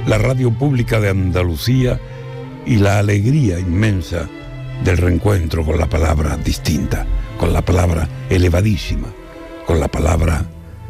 la radio pública de Andalucía y la alegría inmensa del reencuentro con la palabra distinta, con la palabra elevadísima, con la palabra,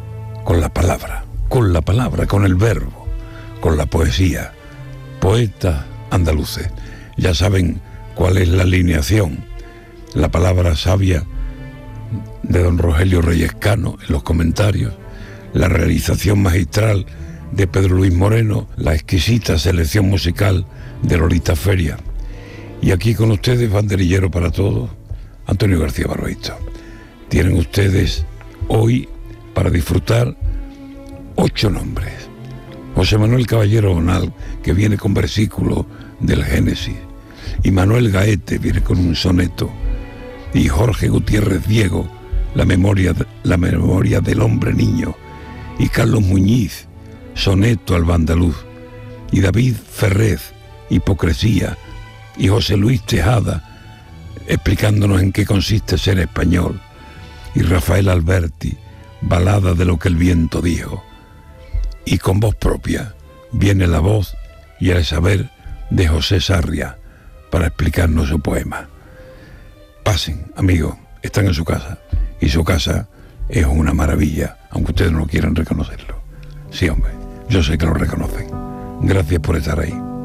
con el verbo, con la poesía. Poetas andaluces, ya saben cuál es la alineación, la palabra sabia de don Rogelio Reyes Cano en los comentarios, la realización magistral de Pedro Luis Moreno, la exquisita selección musical de Lolita Feria. Y aquí con ustedes, banderillero para todos, Antonio García Barbeito. Tienen ustedes hoy para disfrutar 8 nombres. José Manuel Caballero Bonal, que viene con versículos del Génesis, y Manuel Gaete viene con un soneto, y Jorge Gutiérrez Diego, la memoria del hombre niño, y Carlos Muñiz, soneto al andaluz, y David Ferrez, hipocresía, y José Luis Tejada, explicándonos en qué consiste ser español, y Rafael Alberti, balada de lo que el viento dijo. Y con voz propia viene la voz y el saber de José Sarria para explicarnos su poema. Pasen, amigos, están en su casa, y su casa es una maravilla, aunque ustedes no quieran reconocerlo. Sí, hombre, yo sé que lo reconocen. Gracias por estar ahí.